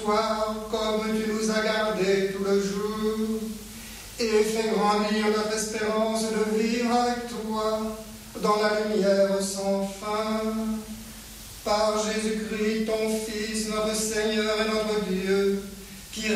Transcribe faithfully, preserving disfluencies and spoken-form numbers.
toi comme tu nous as gardés tout le jour, et fais grandir notre espérance de vivre avec toi dans la lumière sans fin. Par Jésus-Christ, ton Fils, notre Seigneur et notre Dieu,